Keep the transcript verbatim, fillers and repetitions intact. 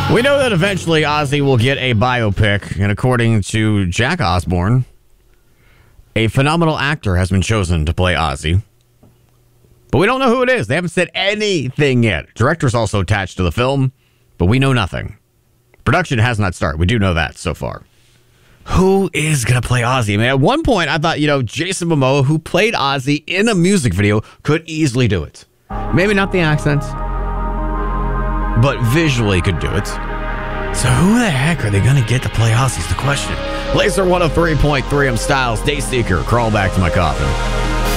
We know that eventually Ozzy will get a biopic, and according to Jack Osbourne, a phenomenal actor has been chosen to play Ozzy. But we don't know who it is. They haven't said anything yet. Director's also attached to the film, but we know nothing. Production has not started. We do know that so far. Who is going to play Ozzy? I mean, at one point, I thought, you know, Jason Momoa, who played Ozzy in a music video, could easily do it. Maybe not the accents, but visually could do it. So who the heck are they going to get to play Ozzy is the question. Laser one oh three point three, I'm Styles, Day Seeker, crawl back to my coffin.